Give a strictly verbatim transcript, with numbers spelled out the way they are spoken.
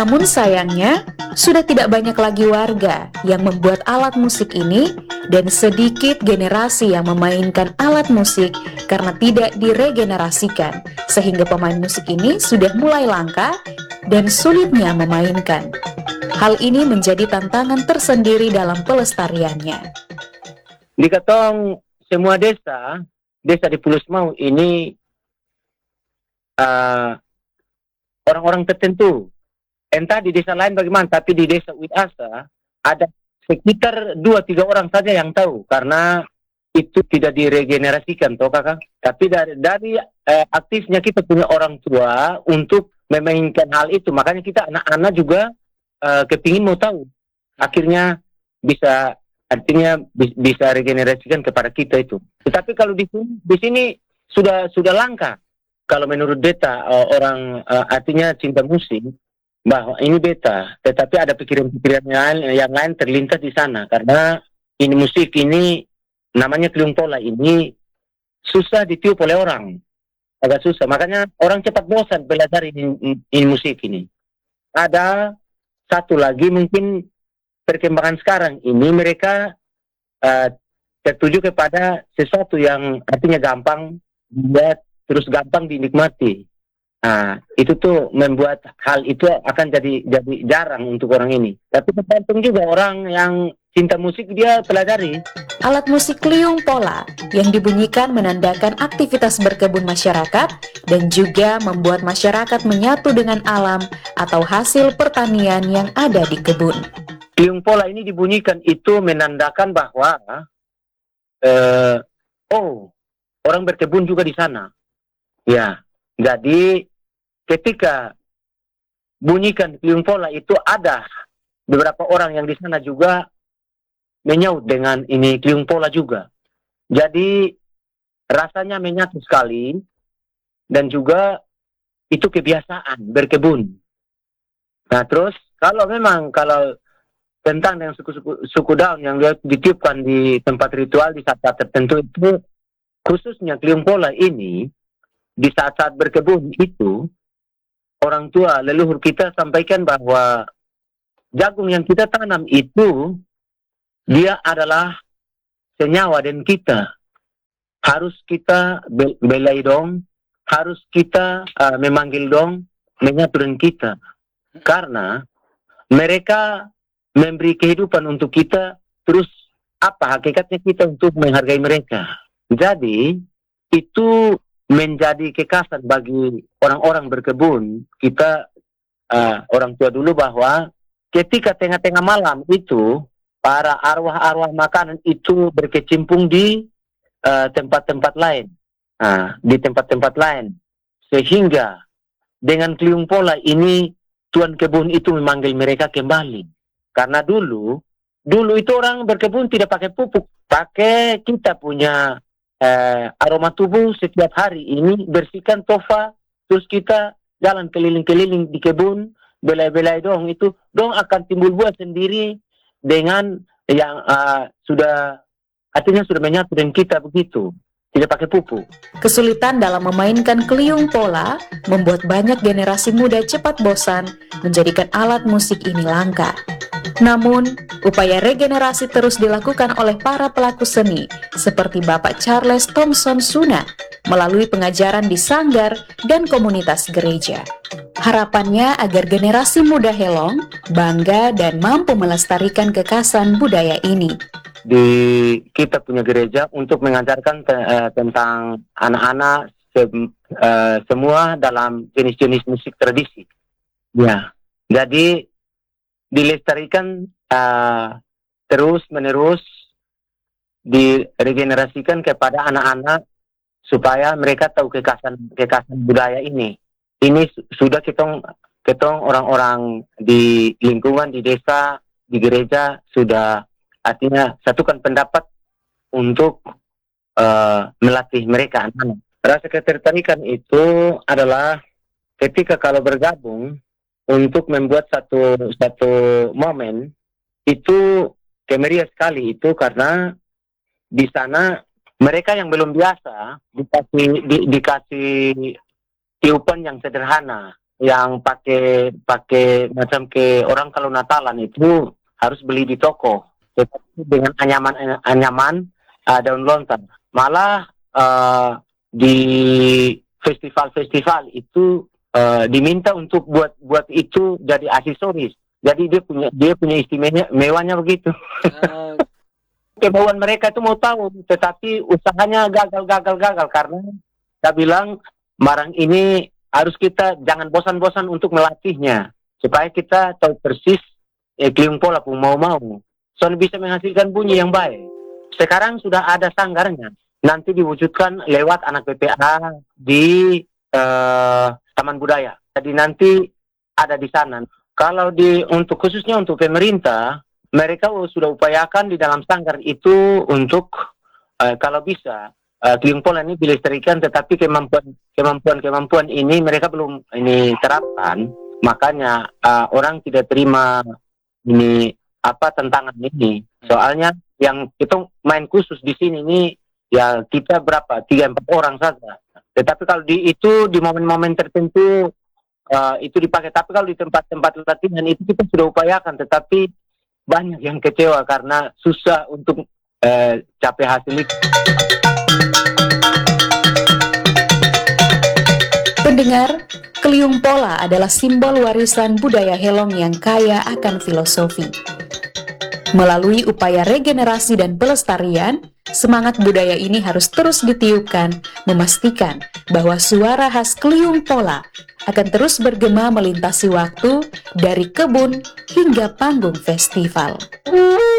Namun sayangnya, sudah tidak banyak lagi warga yang membuat alat musik ini dan sedikit generasi yang memainkan alat musik karena tidak diregenerasikan, sehingga pemain musik ini sudah mulai langka dan sulitnya memainkan. Hal ini menjadi tantangan tersendiri dalam pelestariannya. Di Katong semua desa, desa di Pulau Semau ini uh, orang-orang tertentu. Entah di desa lain bagaimana, tapi di desa Uitasa ada sekitar dua tiga orang saja yang tahu, karena itu tidak diregenerasikan, toh kakak. Tapi dari dari eh, aktifnya kita punya orang tua untuk memainkan hal itu, makanya kita anak-anak juga eh, kepingin mau tahu. Akhirnya bisa, artinya bis, bisa regenerasikan kepada kita itu. Tetapi kalau di sini, di sini sudah sudah langka. Kalau menurut beta eh, orang eh, artinya cinta musik, bahwa ini beta, tetapi ada pikiran-pikiran yang lain, yang lain terlintas di sana, karena ini musik ini namanya Kliung Pola ini susah ditiup oleh orang, agak susah, makanya orang cepat bosan belajar ini, ini musik ini. Ada satu lagi mungkin perkembangan sekarang ini mereka uh, tertuju kepada sesuatu yang artinya gampang dilihat terus gampang dinikmati. Nah, itu tuh membuat hal itu akan jadi jadi jarang untuk orang ini. Tapi tergantung juga orang yang cinta musik dia pelajari. Alat musik Kliung Pola yang dibunyikan menandakan aktivitas berkebun masyarakat dan juga membuat masyarakat menyatu dengan alam atau hasil pertanian yang ada di kebun. Kliung Pola ini dibunyikan itu menandakan bahwa eh, oh, orang berkebun juga di sana. Ya, jadi ketika bunyikan Kliung Pola itu ada beberapa orang yang di sana juga menyaut dengan ini Kliung Pola juga. Jadi rasanya menyatu sekali dan juga itu kebiasaan berkebun. Nah terus kalau memang kalau tentang dengan suku-suku suku daun yang ditiupkan di tempat ritual di saat-saat tertentu itu, khususnya Kliung Pola ini di saat-saat berkebun itu, orang tua leluhur kita sampaikan bahwa jagung yang kita tanam itu dia adalah senyawa dan kita harus kita belai dong, harus kita uh, memanggil dong, menyatu dengan kita, karena mereka memberi kehidupan untuk kita, terus apa hakikatnya kita untuk menghargai mereka. Jadi itu menjadi kekasan bagi orang-orang berkebun kita, uh, orang tua dulu, bahwa ketika tengah-tengah malam itu para arwah-arwah makanan itu berkecimpung di uh, tempat-tempat lain, uh, di tempat-tempat lain, sehingga dengan Kliung Pola ini tuan kebun itu memanggil mereka kembali, karena dulu dulu itu orang berkebun tidak pakai pupuk, pakai kita punya Eh, aroma tubuh setiap hari ini, bersihkan tofa, terus kita jalan keliling-keliling di kebun, belai-belai dong, itu dong akan timbul buah sendiri dengan yang uh, sudah artinya sudah menyatu dengan kita begitu, tidak pakai pupuk. Kesulitan dalam memainkan Kliung Pola membuat banyak generasi muda cepat bosan, menjadikan alat musik ini langka. Namun, upaya regenerasi terus dilakukan oleh para pelaku seni, seperti Bapak Charles Thompson Suna, melalui pengajaran di sanggar dan komunitas gereja. Harapannya agar generasi muda Helong bangga dan mampu melestarikan kekhasan budaya ini. Di kita punya gereja untuk mengajarkan te- uh, tentang anak-anak se- uh, semua dalam jenis-jenis musik tradisi. Ya, jadi dilestarikan uh, terus menerus, diregenerasikan kepada anak-anak supaya mereka tahu kekhasan kekhasan budaya ini. Ini su- sudah ketong ketong orang-orang di lingkungan, di desa, di gereja sudah artinya satukan pendapat untuk uh, melatih mereka anak-anak. Rasa ketertarikan itu adalah ketika kalau bergabung untuk membuat satu satu momen itu kemeriah sekali itu, karena di sana mereka yang belum biasa dikasih di, dikasih tiupan yang sederhana, yang pakai pakai macam ke orang kalau Natalan itu harus beli di toko, tetapi dengan anyaman anyaman uh, daun lontar. Malah uh, di festival-festival itu uh, diminta untuk buat buat itu jadi aksesoris. Jadi dia punya dia punya istimewanya begitu. Ah, Kemauan mereka itu mau tahu, tetapi usahanya gagal-gagal-gagal karena saya bilang barang ini harus kita jangan bosan-bosan untuk melatihnya supaya kita tahu persis eh, Keliung Pola pun mau-mau. Soalnya bisa menghasilkan bunyi yang baik. Sekarang sudah ada sanggarnya. Nanti diwujudkan lewat anak P P A di eh, Taman Budaya. Jadi nanti ada di sana. Kalau di untuk khususnya untuk pemerintah, mereka sudah upayakan di dalam sanggar itu untuk uh, kalau bisa uh, Keliung Pola ini dilestarikan, tetapi kemampuan kemampuan kemampuan ini mereka belum ini terapkan, makanya uh, orang tidak terima ini apa tantangan ini. Soalnya yang kita main khusus di sini ini ya kita berapa tiga empat orang saja. Tetapi kalau di itu di momen-momen tertentu uh, itu dipakai. Tapi kalau di tempat-tempat latihan itu kita sudah upayakan, tetapi banyak yang kecewa karena susah untuk eh, capai hasil itu. Pendengar, Keliung Pola adalah simbol warisan budaya Helong yang kaya akan filosofi. Melalui upaya regenerasi dan pelestarian, semangat budaya ini harus terus ditiupkan, memastikan bahwa suara khas Keliung Pola akan terus bergema melintasi waktu dari kebun hingga panggung festival.